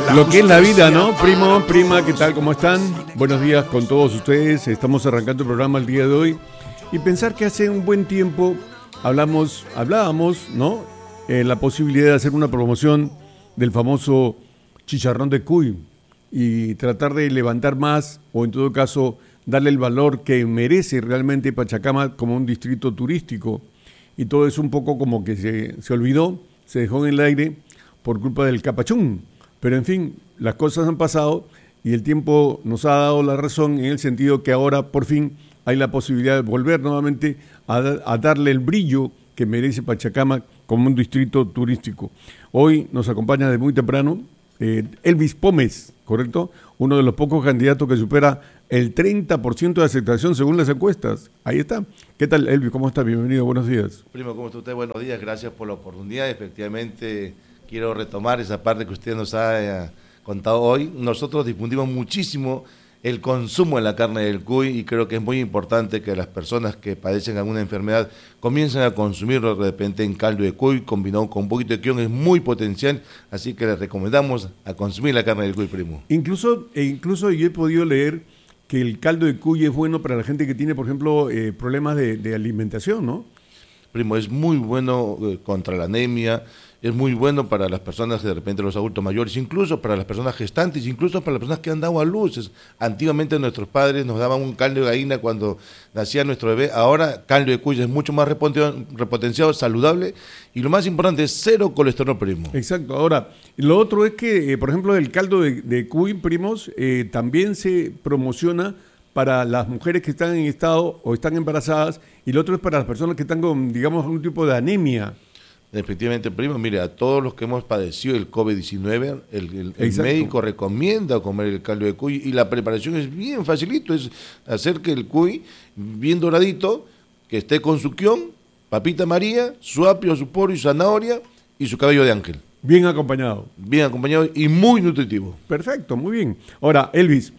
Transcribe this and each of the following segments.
Lo que es la vida, ¿no? Primo, prima, ¿qué tal? ¿Cómo están? Buenos días con todos ustedes. Estamos arrancando el programa el día de hoy. Y pensar que hace un buen tiempo hablábamos, ¿no? La posibilidad de hacer una promoción del famoso chicharrón de cuy y tratar de levantar más, o en todo caso, darle el valor que merece realmente Pachacama como un distrito turístico. Y todo eso un poco como que se olvidó, se dejó en el aire por culpa del capachún. Pero en fin, las cosas han pasado y el tiempo nos ha dado la razón en el sentido que ahora por fin hay la posibilidad de volver nuevamente a darle el brillo que merece Pachacama como un distrito turístico. Hoy nos acompaña de muy temprano Elvis Pómez, ¿correcto? Uno de los pocos candidatos que supera el 30% de aceptación según las encuestas. Ahí está. ¿Qué tal, Elvis? ¿Cómo está? Bienvenido, buenos días. Primo, ¿cómo está usted? Buenos días, gracias por la oportunidad. Efectivamente, quiero retomar esa parte que usted nos ha contado hoy. Nosotros difundimos muchísimo el consumo de la carne del cuy y creo que es muy importante que las personas que padecen alguna enfermedad comiencen a consumirlo de repente en caldo de cuy combinado con un poquito de quión, es muy potencial, así que les recomendamos a consumir la carne del cuy, primo. Incluso yo he podido leer que el caldo de cuy es bueno para la gente que tiene, por ejemplo, problemas de alimentación, ¿no? Primo, es muy bueno contra la anemia, es muy bueno para las personas, de repente los adultos mayores, incluso para las personas gestantes, incluso para las personas que han dado a luz. Antiguamente nuestros padres nos daban un caldo de gallina cuando nacía nuestro bebé, ahora caldo de cuy es mucho más repotenciado, saludable y lo más importante es cero colesterol, primo. Exacto. Ahora, lo otro es que, por ejemplo, el caldo de cuy, primos, también se promociona para las mujeres que están en estado o están embarazadas, y lo otro es para las personas que están con, digamos, algún tipo de anemia. Efectivamente, primo, mire, a todos los que hemos padecido el COVID-19, el médico recomienda comer el caldo de cuy y la preparación es bien facilito, es hacer que el cuy bien doradito, que esté con su quión, papita María, su apio, su poro y su zanahoria y su cabello de ángel. Bien acompañado. Bien acompañado y muy nutritivo. Perfecto, muy bien. Ahora, Elvis,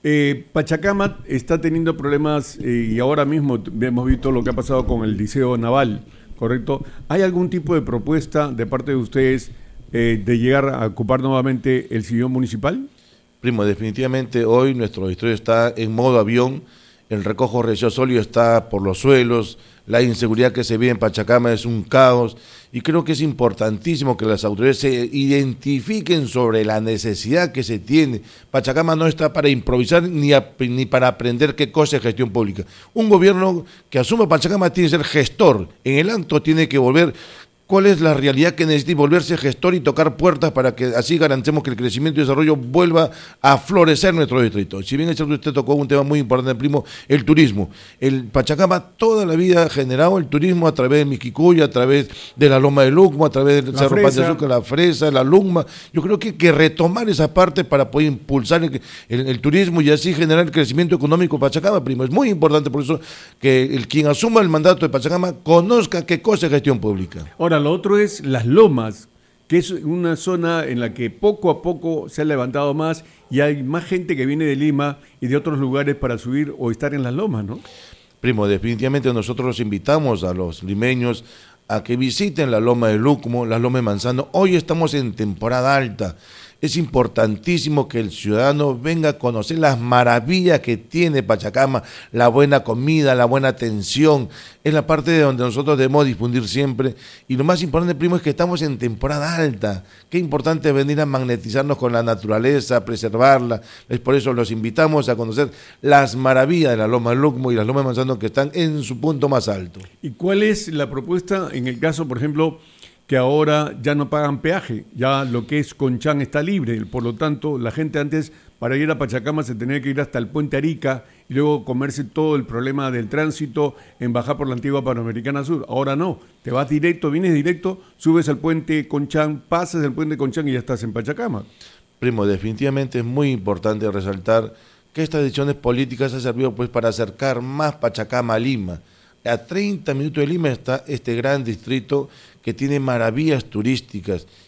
Pachacama está teniendo problemas y ahora mismo hemos visto lo que ha pasado con el Liceo Naval, ¿correcto? ¿Hay algún tipo de propuesta de parte de ustedes de llegar a ocupar nuevamente el sillón municipal? Primo, definitivamente hoy nuestro distrito está en modo avión, el recojo residual sólido está por los suelos, la inseguridad que se vive en Pachacama es un caos y creo que es importantísimo que las autoridades se identifiquen sobre la necesidad que se tiene. Pachacama no está para improvisar ni para aprender qué cosa es gestión pública. Un gobierno que asuma Pachacama tiene que ser gestor, en el acto tiene que volver cuál es la realidad que necesita y volverse gestor y tocar puertas para que así garanticemos que el crecimiento y desarrollo vuelva a florecer en nuestro distrito. Si bien es cierto, usted tocó un tema muy importante, primo, el turismo. El Pachacama toda la vida ha generado el turismo a través de Miquicuy, a través de la Loma de Lucmo, a través del Cerro Pan de Azúcar, la Fresa, la Lugma. Yo creo que hay que retomar esa parte para poder impulsar el turismo y así generar el crecimiento económico de Pachacama, primo. Es muy importante por eso que quien asuma el mandato de Pachacama conozca qué cosa es gestión pública. Ahora, lo otro es Las Lomas, que es una zona en la que poco a poco se ha levantado más y hay más gente que viene de Lima y de otros lugares para subir o estar en Las Lomas, ¿no? Primo, definitivamente nosotros los invitamos a los limeños a que visiten la Loma de Lucmo, la Loma de Manzano. Hoy estamos en temporada alta. Es importantísimo que el ciudadano venga a conocer las maravillas que tiene Pachacama, la buena comida, la buena atención, es la parte de donde nosotros debemos difundir siempre. Y lo más importante, primo, es que estamos en temporada alta. Qué importante es venir a magnetizarnos con la naturaleza, preservarla. Es por eso los invitamos a conocer las maravillas de la Loma de Lucmo y las Lomas de Manzano que están en su punto más alto. ¿Y cuál es la propuesta en el caso, por ejemplo, que ahora ya no pagan peaje? Ya lo que es Conchán está libre, por lo tanto, la gente antes para ir a Pachacama se tenía que ir hasta el Puente Arica y luego comerse todo el problema del tránsito en bajar por la antigua Panamericana Sur. Ahora no, te vas directo, vienes directo, subes al Puente Conchán, pasas el Puente Conchán y ya estás en Pachacama. Primo, definitivamente es muy importante resaltar que estas decisiones políticas han servido pues para acercar más Pachacama a Lima. A 30 minutos de Lima está este gran distrito que tiene maravillas turísticas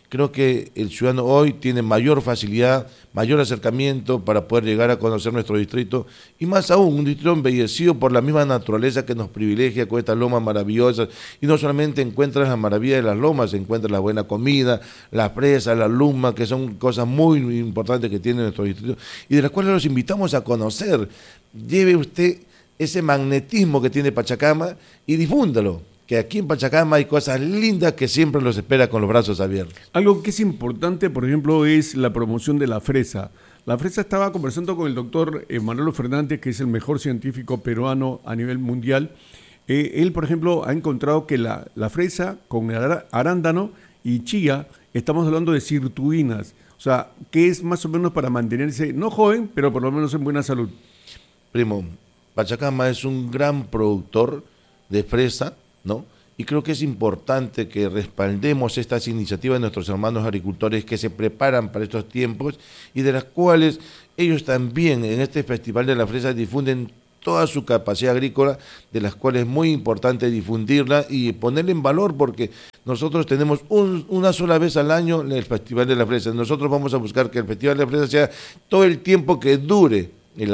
Creo que el ciudadano hoy tiene mayor facilidad, mayor acercamiento para poder llegar a conocer nuestro distrito, y más aún, un distrito embellecido por la misma naturaleza que nos privilegia con estas lomas maravillosas, y no solamente encuentras la maravilla de las lomas, encuentras la buena comida, la presa, la luma, que son cosas muy importantes que tiene nuestro distrito, y de las cuales los invitamos a conocer. Lleve usted ese magnetismo que tiene Pachacama y difúndalo, que aquí en Pachacama hay cosas lindas que siempre los espera con los brazos abiertos. Algo que es importante, por ejemplo, es la promoción de la fresa. La fresa, estaba conversando con el doctor Manolo Fernández, que es el mejor científico peruano a nivel mundial. Él, por ejemplo, ha encontrado que la fresa con arándano y chía, estamos hablando de sirtuinas, o sea, que es más o menos para mantenerse, no joven, pero por lo menos en buena salud. Primo, Pachacama es un gran productor de fresa, ¿no? Y creo que es importante que respaldemos estas iniciativas de nuestros hermanos agricultores que se preparan para estos tiempos y de las cuales ellos también en este Festival de la Fresa difunden toda su capacidad agrícola, de las cuales es muy importante difundirla y ponerla en valor, porque nosotros tenemos una sola vez al año el Festival de la Fresa. Nosotros vamos a buscar que el Festival de la Fresa sea todo el tiempo que dure,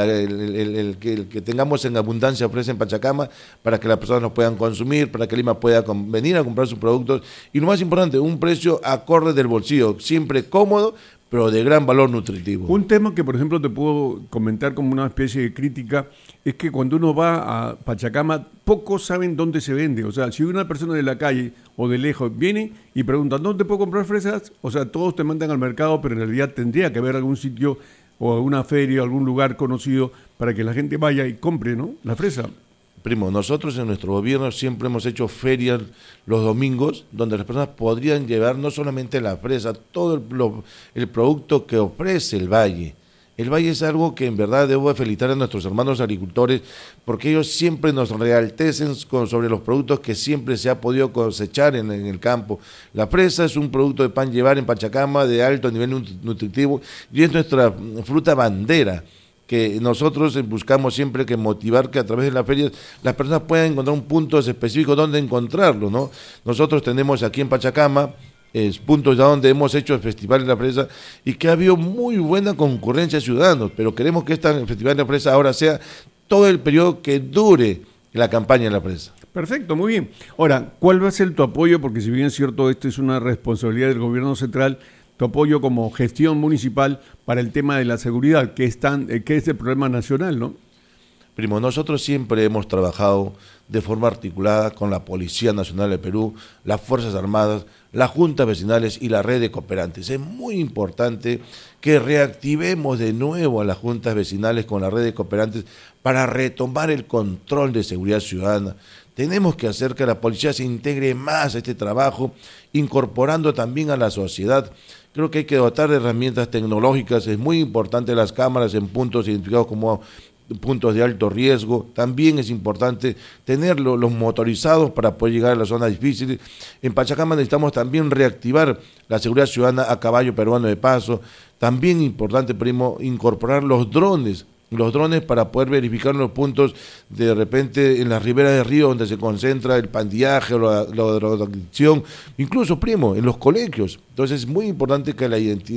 el que tengamos en abundancia fresa en Pachacama, para que las personas nos puedan consumir, para que Lima pueda venir a comprar sus productos, y lo más importante, un precio acorde del bolsillo, siempre cómodo, pero de gran valor nutritivo. Un tema que, por ejemplo, te puedo comentar como una especie de crítica, es que cuando uno va a Pachacama, pocos saben dónde se vende. O sea, si una persona de la calle o de lejos viene y pregunta, ¿dónde puedo comprar fresas? O sea, todos te mandan al mercado, pero en realidad tendría que haber algún sitio o alguna feria, algún lugar conocido para que la gente vaya y compre, ¿no?, la fresa. Primo, nosotros en nuestro gobierno siempre hemos hecho ferias los domingos, donde las personas podrían llevar no solamente la fresa, todo el producto que ofrece el valle. El valle es algo que en verdad debo felicitar a nuestros hermanos agricultores, porque ellos siempre nos realtecen sobre los productos que siempre se ha podido cosechar en el campo. La fresa es un producto de pan llevar en Pachacama de alto nivel nutritivo y es nuestra fruta bandera, que nosotros buscamos siempre que motivar que a través de las ferias las personas puedan encontrar un punto específico donde encontrarlo, ¿no? Nosotros tenemos aquí en Pachacama puntos ya donde hemos hecho el Festival de la Fresa y que ha habido muy buena concurrencia de ciudadanos, pero queremos que este Festival de la Fresa ahora sea todo el periodo que dure la campaña de la fresa. Perfecto, muy bien. Ahora, ¿cuál va a ser tu apoyo? Porque si bien es cierto, esto es una responsabilidad del gobierno central, tu apoyo como gestión municipal para el tema de la seguridad, que es el problema nacional, ¿no? Primo, nosotros siempre hemos trabajado de forma articulada con la Policía Nacional de Perú, las Fuerzas Armadas, las juntas vecinales y la red de cooperantes. Es muy importante que reactivemos de nuevo a las juntas vecinales con la red de cooperantes para retomar el control de seguridad ciudadana. Tenemos que hacer que la policía se integre más a este trabajo, incorporando también a la sociedad. Creo que hay que dotar de herramientas tecnológicas. Es muy importante las cámaras en puntos identificados como puntos de alto riesgo. También es importante tener los motorizados para poder llegar a las zonas difíciles. En Pachacama necesitamos también reactivar la seguridad ciudadana a caballo peruano de paso. También importante, primo, incorporar los drones para poder verificar los puntos de repente en las riberas del río donde se concentra el pandillaje o la drogadicción, incluso, primo, en los colegios. Entonces es muy importante que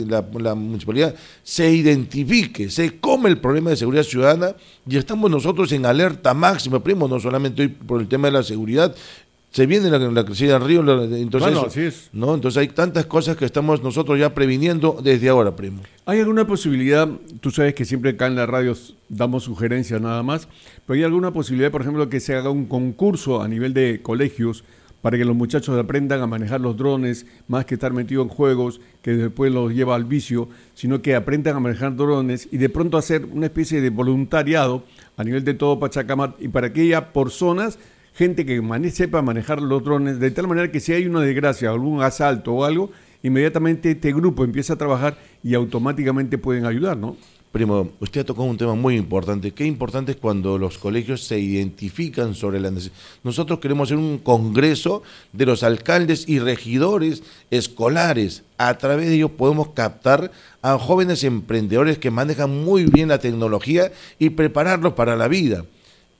la municipalidad se identifique, se come el problema de seguridad ciudadana, y estamos nosotros en alerta máxima, primo, no solamente hoy por el tema de la seguridad. Se viene la crecida del río, entonces, bueno, así es, ¿no? Entonces hay tantas cosas que estamos nosotros ya previniendo desde ahora, primo. ¿Hay alguna posibilidad? Tú sabes que siempre acá en la radio damos sugerencias nada más, pero ¿hay alguna posibilidad, por ejemplo, que se haga un concurso a nivel de colegios para que los muchachos aprendan a manejar los drones, más que estar metidos en juegos que después los lleva al vicio, sino que aprendan a manejar drones y de pronto hacer una especie de voluntariado a nivel de todo Pachacama, y para que haya por zonas gente que sepa manejar los drones, de tal manera que si hay una desgracia, algún asalto o algo, inmediatamente este grupo empieza a trabajar y automáticamente pueden ayudar, ¿no? Primo, usted ha tocado un tema muy importante. Qué importante es cuando los colegios se identifican sobre la necesidad. Nosotros queremos hacer un congreso de los alcaldes y regidores escolares. A través de ellos podemos captar a jóvenes emprendedores que manejan muy bien la tecnología y prepararlos para la vida.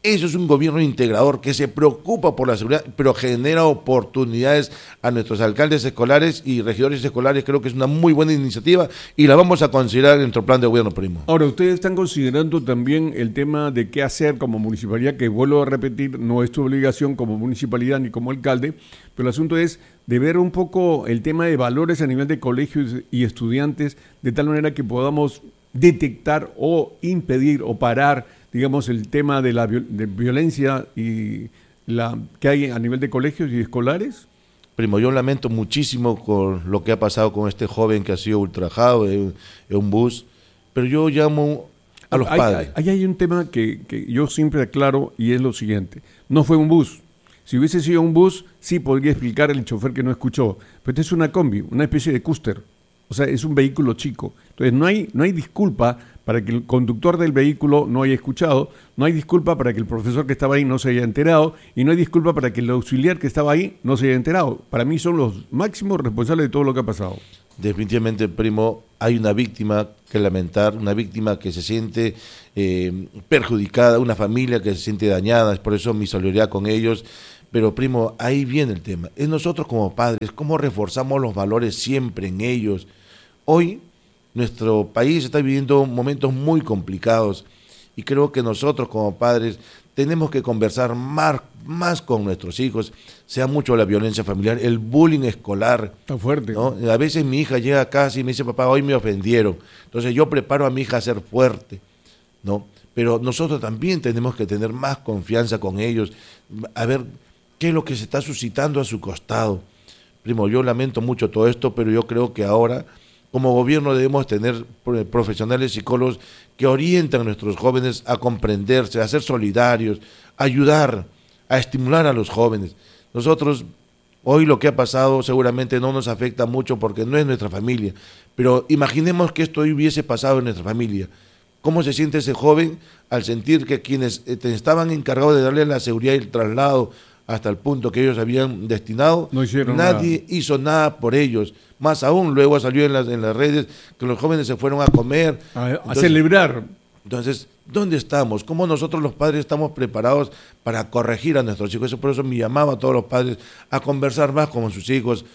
Eso es un gobierno integrador que se preocupa por la seguridad, pero genera oportunidades a nuestros alcaldes escolares y regidores escolares. Creo que es una muy buena iniciativa y la vamos a considerar en nuestro plan de gobierno, primo. Ahora, ustedes están considerando también el tema de qué hacer como municipalidad, que vuelvo a repetir, no es tu obligación como municipalidad ni como alcalde, pero el asunto es de ver un poco el tema de valores a nivel de colegios y estudiantes, de tal manera que podamos detectar o impedir o parar, digamos, el tema de la de violencia y la que hay a nivel de colegios y escolares. Primo, yo lamento muchísimo con lo que ha pasado con este joven que ha sido ultrajado en un bus, pero yo llamo a los padres. Ahí hay un tema que yo siempre aclaro y es lo siguiente, no fue un bus. Si hubiese sido un bus, sí podría explicar el chofer que no escuchó, pero esto es una combi, una especie de cúster, o sea, es un vehículo chico. Entonces no hay disculpa para que el conductor del vehículo no haya escuchado, no hay disculpa para que el profesor que estaba ahí no se haya enterado y no hay disculpa para que el auxiliar que estaba ahí no se haya enterado. Para mí son los máximos responsables de todo lo que ha pasado. Definitivamente, primo, hay una víctima que lamentar, una víctima que se siente perjudicada, una familia que se siente dañada, es por eso mi solidaridad con ellos. Pero, primo, ahí viene el tema. Es nosotros como padres, cómo reforzamos los valores siempre en ellos. Hoy, nuestro país está viviendo momentos muy complicados y creo que nosotros como padres tenemos que conversar más con nuestros hijos, sea mucho la violencia familiar, el bullying escolar. Está fuerte, ¿no? A veces mi hija llega a casa y me dice, papá, hoy me ofendieron. Entonces yo preparo a mi hija a ser fuerte, ¿no? Pero nosotros también tenemos que tener más confianza con ellos, a ver qué es lo que se está suscitando a su costado. Primo, yo lamento mucho todo esto, pero yo creo que ahora como gobierno debemos tener profesionales psicólogos que orientan a nuestros jóvenes a comprenderse, a ser solidarios, a ayudar, a estimular a los jóvenes. Nosotros, hoy lo que ha pasado seguramente no nos afecta mucho porque no es nuestra familia, pero imaginemos que esto hubiese pasado en nuestra familia. ¿Cómo se siente ese joven al sentir que quienes estaban encargados de darle la seguridad y el traslado hasta el punto que ellos habían destinado, nadie hizo nada por ellos? Más aún, luego salió en las redes que los jóvenes se fueron a comer. A celebrar. Entonces, ¿dónde estamos? ¿Cómo nosotros los padres estamos preparados para corregir a nuestros hijos? Por eso me llamaba a todos los padres a conversar más con sus hijos,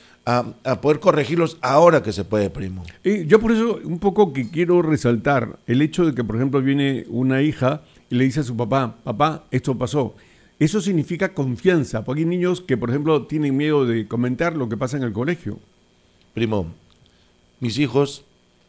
a poder corregirlos ahora que se puede, primo. Y yo por eso un poco que quiero resaltar el hecho de que, por ejemplo, viene una hija y le dice a su papá, papá, esto pasó. Eso significa confianza, porque hay niños que, por ejemplo, tienen miedo de comentar lo que pasa en el colegio. Primo, mis hijos,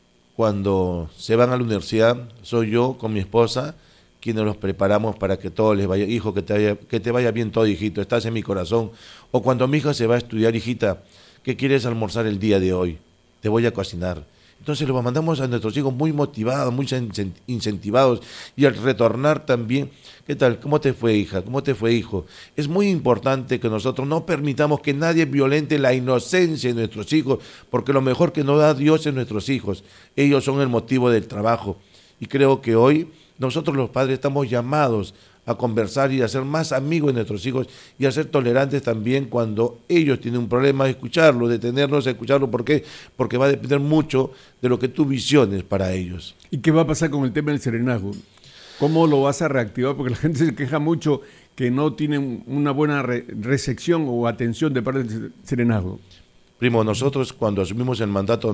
cuando se van a la universidad, soy yo con mi esposa quienes los preparamos para que todo les vaya. Hijo, que te vaya bien todo, hijito, estás en mi corazón. O cuando mi hija se va a estudiar, hijita, ¿qué quieres almorzar el día de hoy? Te voy a cocinar. Entonces los mandamos a nuestros hijos muy motivados, muy incentivados, y al retornar también, ¿qué tal? ¿Cómo te fue, hija? ¿Cómo te fue, hijo? Es muy importante que nosotros no permitamos que nadie violente la inocencia de nuestros hijos, porque lo mejor que nos da Dios es nuestros hijos. Ellos son el motivo del trabajo. Y creo que hoy nosotros los padres estamos llamados a conversar y a ser más amigos de nuestros hijos y a ser tolerantes también cuando ellos tienen un problema, escucharlo, detenernos a escucharlo. ¿Por qué? Porque va a depender mucho de lo que tú visiones para ellos. ¿Y qué va a pasar con el tema del serenazgo? ¿Cómo lo vas a reactivar? Porque la gente se queja mucho que no tienen una buena recepción o atención de parte del serenazgo. Primo, nosotros cuando asumimos el mandato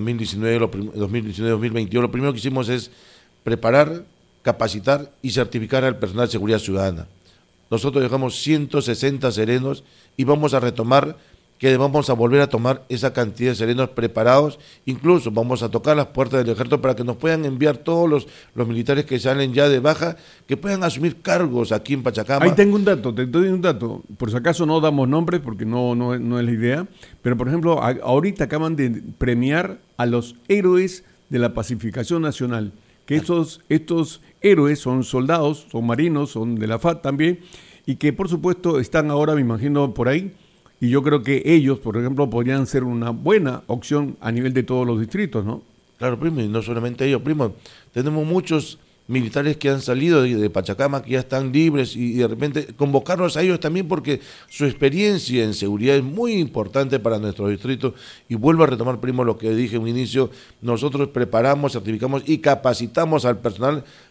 2019-2021, lo primero que hicimos es preparar, capacitar y certificar al personal de seguridad ciudadana. Nosotros dejamos 160 serenos y vamos a retomar que vamos a volver a tomar esa cantidad de serenos preparados, incluso vamos a tocar las puertas del ejército para que nos puedan enviar todos los militares que salen ya de baja, que puedan asumir cargos aquí en Pachacama. Ahí tengo un dato, te doy un dato, por si acaso no damos nombres porque no es la idea, pero por ejemplo, ahorita acaban de premiar a los héroes de la pacificación nacional, que estos héroes son soldados, son marinos, son de la FAT también, y que por supuesto están ahora, me imagino, por ahí, y yo creo que ellos, por ejemplo, podrían ser una buena opción a nivel de todos los distritos, ¿no? Claro, primo, y no solamente ellos, primo, tenemos muchos militares que han salido de Pachacama, que ya están libres, y de repente convocarlos a ellos también porque su experiencia en seguridad es muy importante para nuestro distrito. Y vuelvo a retomar, primo, lo que dije en un inicio, nosotros preparamos, certificamos y capacitamos al personal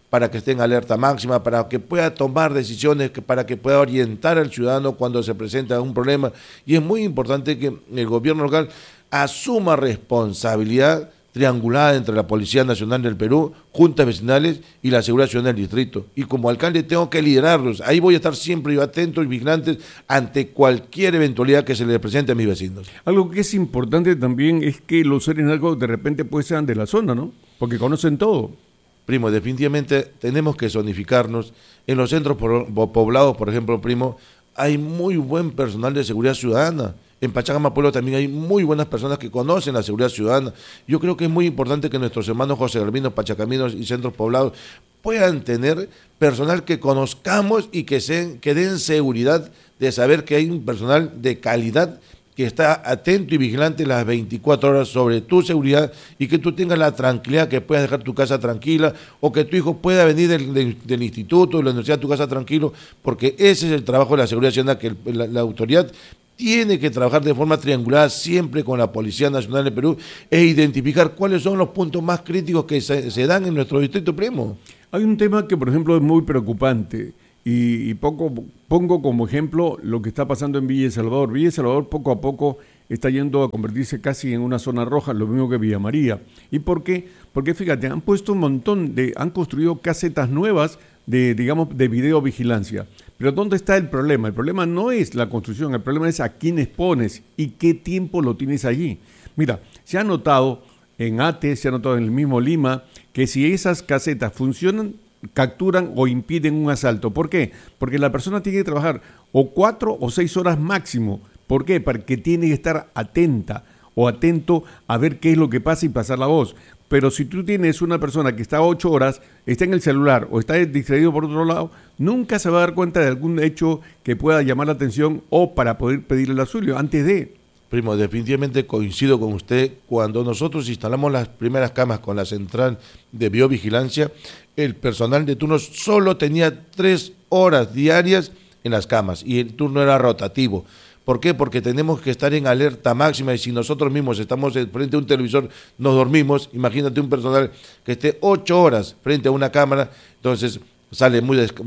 para que esté en alerta máxima, para que pueda tomar decisiones, para que pueda orientar al ciudadano cuando se presenta un problema. Y es muy importante que el gobierno local asuma responsabilidad triangulada entre la Policía Nacional del Perú, juntas vecinales y la Seguridad Ciudadana del Distrito. Y como alcalde tengo que liderarlos. Ahí voy a estar siempre yo atento y vigilantes ante cualquier eventualidad que se les presente a mis vecinos. Algo que es importante también es que los serenazgos de repente pues sean de la zona, ¿no? Porque conocen todo. Primo, definitivamente tenemos que zonificarnos. En los centros poblados, por ejemplo, primo, hay muy buen personal de seguridad ciudadana. En Pachacama Pueblo también hay muy buenas personas que conocen la seguridad ciudadana. Yo creo que es muy importante que nuestros hermanos José Galvinos, Pachacaminos y centros poblados puedan tener personal que conozcamos y que den seguridad de saber que hay un personal de calidad que está atento y vigilante las 24 horas sobre tu seguridad y que tú tengas la tranquilidad que puedas dejar tu casa tranquila o que tu hijo pueda venir del instituto, de la universidad a tu casa tranquilo, porque ese es el trabajo de la seguridad ciudadana, que la autoridad tiene que trabajar de forma triangulada siempre con la Policía Nacional de Perú e identificar cuáles son los puntos más críticos que se dan en nuestro distrito, primo. Hay un tema que, por ejemplo, es muy preocupante y pongo como ejemplo lo que está pasando en Villa El Salvador. Villa El Salvador poco a poco está yendo a convertirse casi en una zona roja, lo mismo que Villa María. ¿Y por qué? Porque fíjate, han puesto han construido casetas nuevas de videovigilancia. Pero ¿dónde está el problema? El problema no es la construcción, el problema es a quiénes pones y qué tiempo lo tienes allí. Mira, se ha notado en ATE, se ha notado en el mismo Lima, que si esas casetas funcionan, capturan o impiden un asalto. ¿Por qué? Porque la persona tiene que trabajar o 4 o 6 horas máximo. ¿Por qué? Porque tiene que estar atenta o atento a ver qué es lo que pasa y pasar la voz. Pero si tú tienes una persona que está 8 horas, está en el celular o está distraído por otro lado, nunca se va a dar cuenta de algún hecho que pueda llamar la atención o para poder pedirle el auxilio antes de... Primo, definitivamente coincido con usted. Cuando nosotros instalamos las primeras camas con la central de biovigilancia, el personal de turnos solo tenía 3 horas diarias en las camas y el turno era rotativo. ¿Por qué? Porque tenemos que estar en alerta máxima y si nosotros mismos estamos frente a un televisor, nos dormimos. Imagínate un personal que esté 8 horas frente a una cámara, entonces sale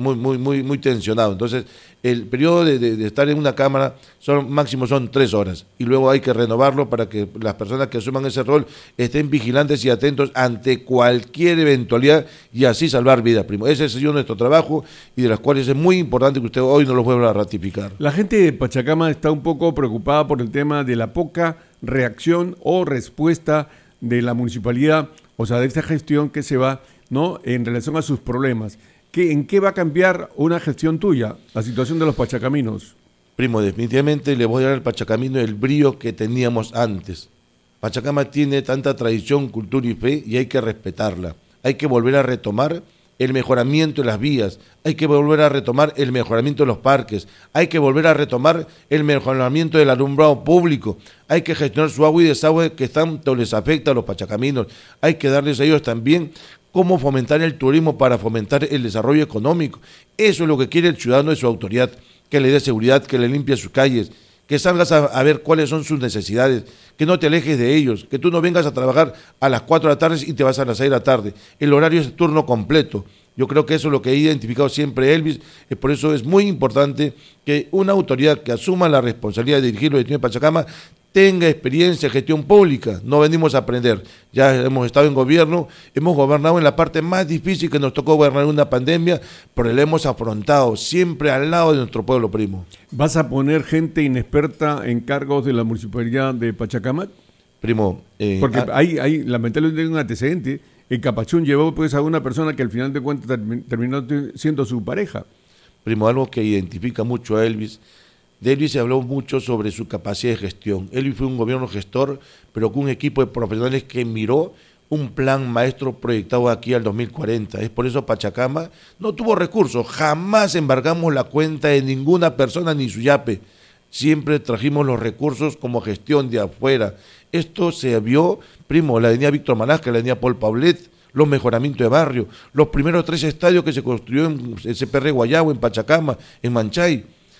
muy tensionado. Entonces, el periodo de estar en una cámara máximo son 3 horas y luego hay que renovarlo para que las personas que asuman ese rol estén vigilantes y atentos ante cualquier eventualidad y así salvar vidas, primo. Ese ha sido nuestro trabajo y de las cuales es muy importante que usted hoy nos lo vuelva a ratificar. La gente de Pachacama está un poco preocupada por el tema de la poca reacción o respuesta de la municipalidad, o sea, de esta gestión que se va, ¿no?, en relación a sus problemas. ¿En qué va a cambiar una gestión tuya, la situación de los pachacaminos? Primo, definitivamente le voy a dar al pachacamino el brío que teníamos antes. Pachacama tiene tanta tradición, cultura y fe y hay que respetarla. Hay que volver a retomar el mejoramiento de las vías, hay que volver a retomar el mejoramiento de los parques, hay que volver a retomar el mejoramiento del alumbrado público, hay que gestionar su agua y desagüe que tanto les afecta a los pachacaminos, hay que darles a ellos también cómo fomentar el turismo para fomentar el desarrollo económico. Eso es lo que quiere el ciudadano de su autoridad, que le dé seguridad, que le limpie sus calles, que salgas a ver cuáles son sus necesidades, que no te alejes de ellos, que tú no vengas a trabajar a las 4 de la tarde y te vas a las 6 de la tarde. El horario es turno completo. Yo creo que eso es lo que ha identificado siempre Elvis, y por eso es muy importante que una autoridad que asuma la responsabilidad de dirigir los destinos de Pachacama tenga experiencia en gestión pública. No venimos a aprender, ya hemos estado en gobierno, hemos gobernado en la parte más difícil que nos tocó gobernar una pandemia, pero la hemos afrontado siempre al lado de nuestro pueblo, primo. ¿Vas a poner gente inexperta en cargos de la municipalidad de Pachacamac? Primo, porque hay lamentablemente un antecedente. El Capachún llevó pues a una persona que al final de cuentas terminó siendo su pareja. Primo, algo que identifica mucho a Elvis. De Elvis se habló mucho sobre su capacidad de gestión. Elvis fue un gobierno gestor, pero con un equipo de profesionales que miró un plan maestro proyectado aquí al 2040. Es por eso Pachacama no tuvo recursos. Jamás embargamos la cuenta de ninguna persona ni su yape. Siempre trajimos los recursos como gestión de afuera. Esto se vio, primo, la avenida Víctor Malasca, la avenida Paul Paulet, los mejoramientos de barrio, los primeros 3 estadios que se construyó en CPR Guayabo, en Pachacama, en Manchay.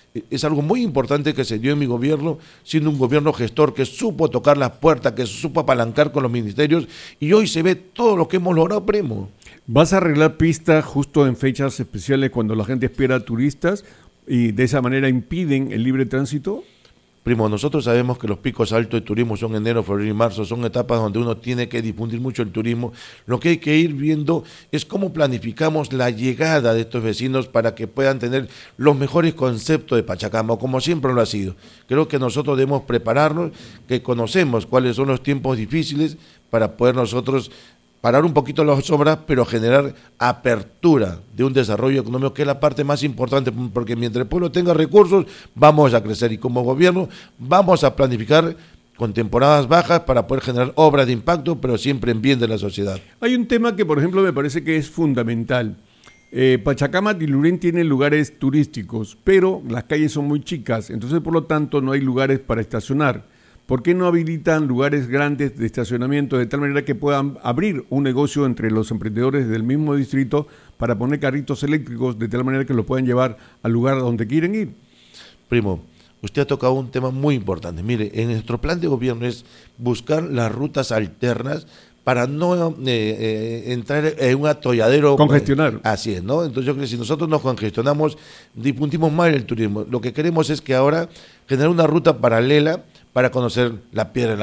Es algo muy importante que se dio en mi gobierno, siendo un gobierno gestor que supo tocar las puertas, que supo apalancar con los ministerios, y hoy se ve todo lo que hemos logrado, primo. ¿Vas a arreglar pistas justo en fechas especiales cuando la gente espera turistas y de esa manera impiden el libre tránsito? Primo, nosotros sabemos que los picos altos de turismo son enero, febrero y marzo, son etapas donde uno tiene que difundir mucho el turismo. Lo que hay que ir viendo es cómo planificamos la llegada de estos vecinos para que puedan tener los mejores conceptos de Pachacama, como siempre lo ha sido. Creo que nosotros debemos prepararnos, que conocemos cuáles son los tiempos difíciles para poder nosotros parar un poquito las obras, pero generar apertura de un desarrollo económico, que es la parte más importante, porque mientras el pueblo tenga recursos, vamos a crecer, y como gobierno vamos a planificar con temporadas bajas para poder generar obras de impacto, pero siempre en bien de la sociedad. Hay un tema que, por ejemplo, me parece que es fundamental. Pachacama, Tilurén tiene lugares turísticos, pero las calles son muy chicas, entonces por lo tanto no hay lugares para estacionar. ¿Por qué no habilitan lugares grandes de estacionamiento de tal manera que puedan abrir un negocio entre los emprendedores del mismo distrito para poner carritos eléctricos de tal manera que los puedan llevar al lugar a donde quieren ir? Primo, usted ha tocado un tema muy importante. Mire, en nuestro plan de gobierno es buscar las rutas alternas para no entrar en un atolladero. Congestionar. Así es, ¿no? Entonces yo creo que si nosotros nos congestionamos, difundimos mal el turismo. Lo que queremos es que ahora generar una ruta paralela para conocer la Piedra de la